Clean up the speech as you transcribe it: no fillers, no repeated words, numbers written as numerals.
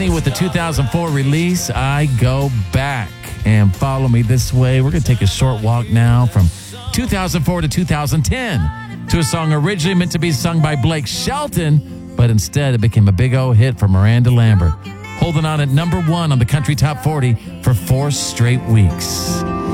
With the 2004 release, I Go Back. And Follow Me This Way. We're going to take a short walk now from 2004 to 2010 to a song originally meant to be sung by Blake Shelton, but instead it became a big old hit for Miranda Lambert, holding on at number 1 on the Country Top 40 for 4 straight weeks.